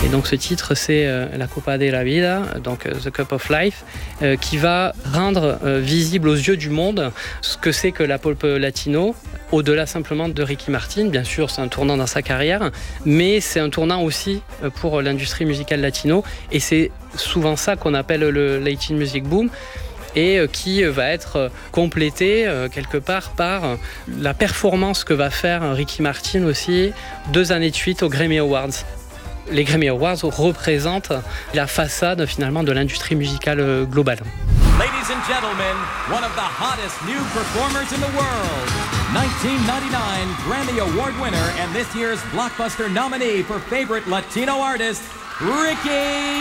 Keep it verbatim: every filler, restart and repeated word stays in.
Et donc ce titre, c'est euh, La Copa de la Vida, donc euh, The Cup of Life, euh, qui va rendre euh, visible aux yeux du monde ce que c'est que la pop latino, au-delà simplement de Ricky Martin. Bien sûr, c'est un tournant dans sa carrière, mais c'est un tournant aussi pour l'industrie musicale latino, et c'est souvent ça qu'on appelle le Latin Music Boom, et qui va être complété quelque part par la performance que va faire Ricky Martin aussi deux années de suite aux Grammy Awards. Les Grammy Awards représentent la façade finalement de l'industrie musicale globale. Ladies and gentlemen, one of the hottest new performers in the world, nineteen ninety-nine Grammy Award winner and this year's Blockbuster nominee for Favorite Latino Artist, Ricky